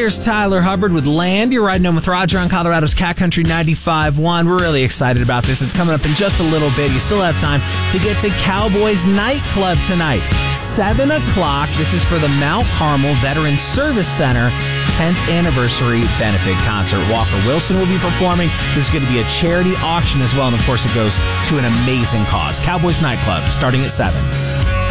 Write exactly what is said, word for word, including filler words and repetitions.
here's Tyler Hubbard with Land. You're riding home with Roger on Colorado's Cat Country ninety-five point one. We're really excited about this. It's coming up in just a little bit. You still have time to get to Cowboys Nightclub tonight. seven o'clock. This is for the Mount Carmel Veteran Service Center tenth anniversary benefit concert. Walker Wilson will be performing. There's going to be a charity auction as well. And, of course, it goes to an amazing cause. Cowboys Nightclub starting at seven.